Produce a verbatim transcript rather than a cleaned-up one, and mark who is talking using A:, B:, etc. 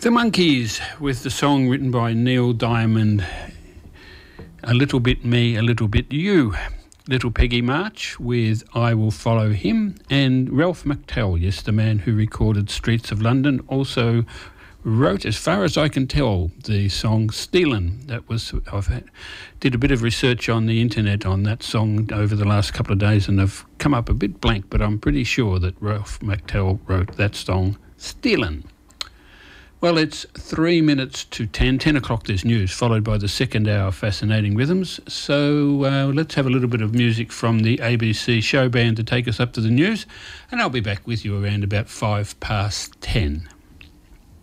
A: The Monkees with the song written by Neil Diamond, A Little Bit Me, A Little Bit You. Little Peggy March with I Will Follow Him, and Ralph McTell, yes, the man who recorded Streets of London, also wrote, as far as I can tell, the song Stealin'. That was, I've had, did a bit of research on the internet on that song over the last couple of days, and I've come up a bit blank, but I'm pretty sure that Ralph McTell wrote that song Stealin'. Well, it's three minutes to ten, ten o'clock there's news, followed by the second hour Fascinating Rhythms. So uh, let's have a little bit of music from the A B C show band to take us up to the news, and I'll be back with you around about five past ten.